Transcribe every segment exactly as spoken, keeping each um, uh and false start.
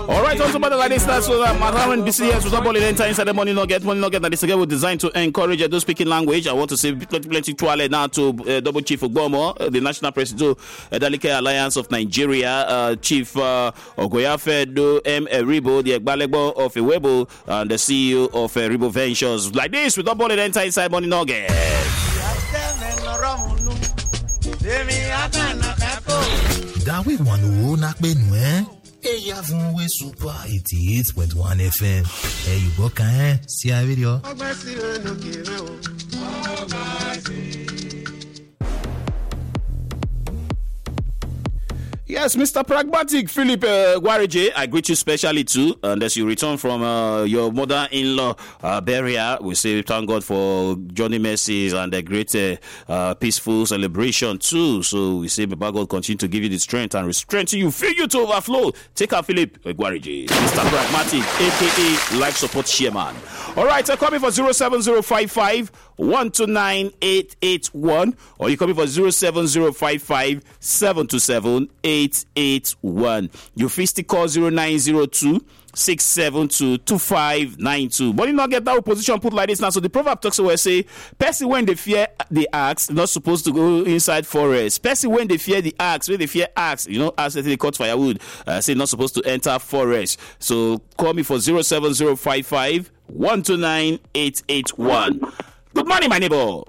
All right, on to the ladies. That's what Madam B C S was about enter inside the money not get money not get. That is again was designed to encourage those speaking language. I want to say plenty plenty toilet now to uh, Double Chief Ogbomo, uh, the National President, uh, Dalike Alliance of Nigeria, uh, Chief uh, Ogoyafedo M. Eribo, the Egbalego of Iwebo, and the C E O of uh, Ribo Ventures. Like this, we don't bother enter inside money not get. That we want to knock eh? Hey, you have we super eighty-eight point one F M. Hey, you book eh? See a video. Yes, Mister Pragmatic Philip uh, Guarije, I greet you specially too. And as you return from uh, your mother-in-law uh, burial, we say thank God for Johnny Mercy's and a great uh, uh, peaceful celebration too. So we say, may God continue to give you the strength and strengthen you, fill you to overflow. Take care, Philip Guarije, Mister Pragmatic, aka Life Support Chairman. All right, I'm coming for zero seven zero five five one two nine eight eight one, or you coming for zero seven zero five five seven two seven eight eight one. You still call zero nine zero two six seven two two five nine two. But you not get that position put like this now. So the proverb talks where say, person when they fear the axe, not supposed to go inside forest. Person when they fear the axe, when they fear axe, you know, as they cut firewood, uh, say not supposed to enter forest. So call me for zero seven zero five five one two nine eight eight one. Good morning, my neighbor.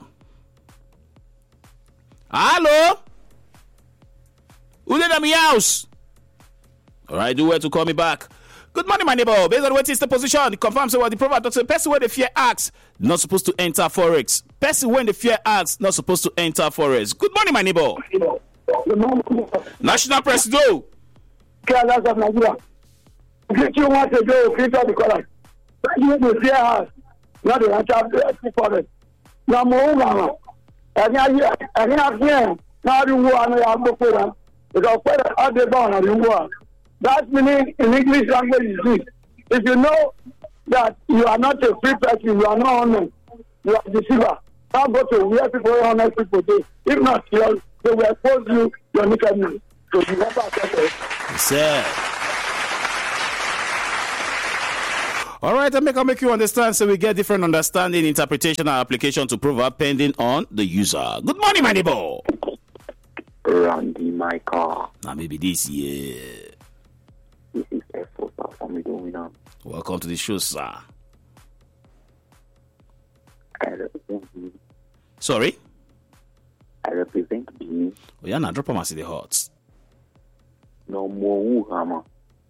Hello? Who's in my house? All right, do well to call me back. Good morning, my neighbor. Based on what is the position, confirm say what the proverb talks. Person when the fear axe, not supposed to enter forest. Person when the fear axe, not supposed to enter forest. Good morning, my neighbor. Good morning. National President. Careless of Nigeria. If you want to go, please tell the color. You will fear us. Not the answer forest. Now, more. And I hear now you want to have a because all the born and you want. That meaning in English language is this. If you know that you are not a free person, you are not honest, you are a deceiver. Now go to where people are honest people do. If not, they will expose you your nakedness. So you never accept it. Sir. All right, I make I make you understand so we get different understanding, interpretation, and application to proverb pending on the user. Good morning, my neighbor. Randy, my car. Now maybe this year. This is F-O, sir, for me going on. Welcome to the show, sir. I represent you. Sorry? I represent you. Oh, yeah, now drop on my city hearts. No more, Hama.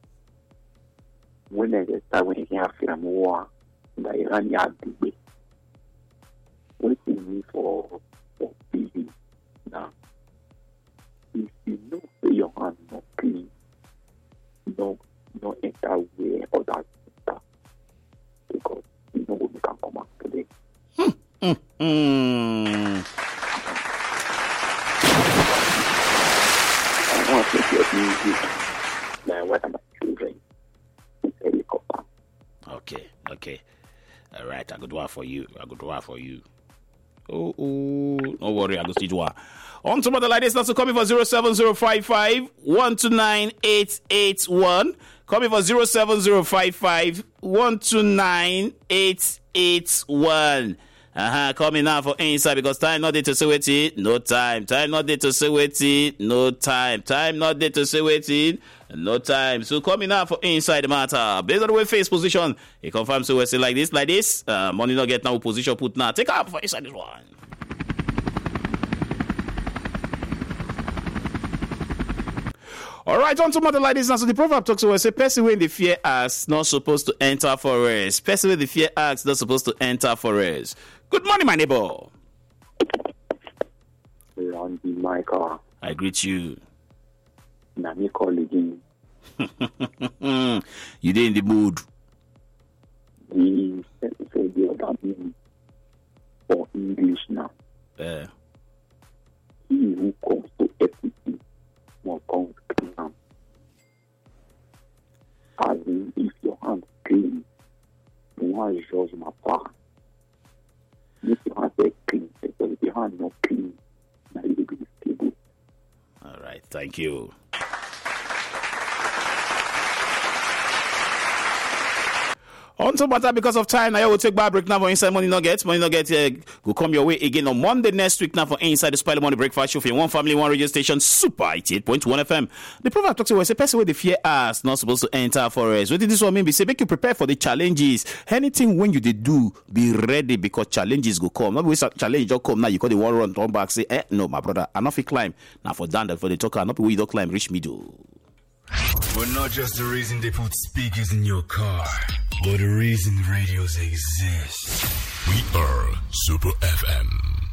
When I get started, when you can feel more, that you run your big. Waiting me for for busy now. If you know that your hand not clean, no, no enter way or that stuff, because you know what we can come back today. Hmm. Mm. Mm. I want to get music. Now, what about children? Helicopter. Okay, okay. All right, I could do one for you. I could do one for you. Oh, oh, no worry, I go see you. On to the ladies, that's coming for zero seven zero five five one two nine eight eight one. Coming for zero seven zero five five one two nine eight eight one. Uh-huh, coming now for inside because time not there to say waiting, no time. Time not there to say waiting, no time. Time not there to say waiting, no time. So coming now for inside the matter. Based on the way face position, it confirms so we say like this, like this. Uh, money not get now position put now. Take up for inside this one. All right, on to mother like this now. So the proverb talks about say, person when the fear acts, not supposed to enter forest. Person when the fear acts, not supposed to enter forest. Good morning, my neighbor. Randy, my car. I greet you. Now me call again. You did in the mood. The say the other thing for English now. Yeah. He who comes to equity will come clean. As in, if your hands clean, moi j'ose ma part. If your hands are clean, because if your hands not clean, now you will be stable. All right, thank you. On top of that, because of time, now I will take back break now for Inside Money Nuggets. Money Nuggets uh, will come your way again on Monday next week now for Inside the Spider Money Breakfast Show for one family, one radio station, Super eighty-eight point one F M. The proverb talks about a person with the fear ass not supposed to enter forest. What did this one mean? Be say make you prepare for the challenges. Anything when you did do, be ready because challenges go come. Not be challenge just come now. You got the one run turn back say, eh, no, my brother, I not fit climb. Now for down that for the talker, not be where you don't climb, reach middle. But not just the reason they put speakers in your car, but the reason radios exist. We are Super F M.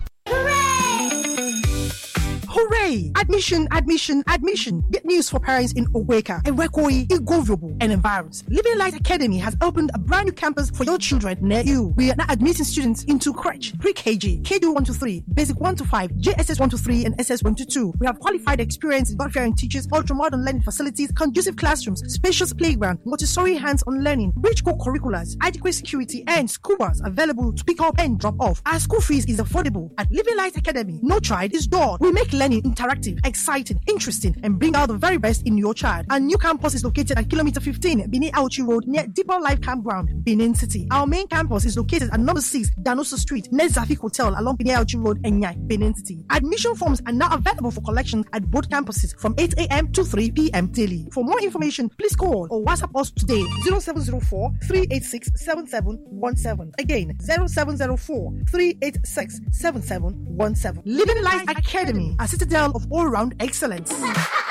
Hooray! Admission, admission, admission. Get news for parents in Oweka, Ewekoi, Igoviobo, and environs. Living Light Academy has opened a brand new campus for your children near you. We are now admitting students into crèche, pre-K G, K D one to three, Basic one to five, J S S one to three, and S S one to two. We have qualified, experienced, God-fearing teachers, ultra-modern learning facilities, conducive classrooms, spacious playground, Montessori hands-on learning, rich co-curriculars, adequate security, and school bus available to pick up and drop off. Our school fees is affordable. At Living Light Academy, no child is dull. We make learning interactive, exciting, interesting, and bring out the very best in your child. Our new campus is located at kilometer fifteen, Benin Auchi Road, near Deeper Life Campground, Benin City. Our main campus is located at number six, Danoso Street, near Zafik Hotel, along Benin Auchi Road, Enyai, Benin City. Admission forms are now available for collection at both campuses from eight a.m. to three p.m. daily. For more information, please call or WhatsApp us today, zero seven zero four, three eight six, seven seven one seven. Again, zero seven zero four, three eight six, seven seven one seven. Living Light Academy, a citadel of all-round excellence.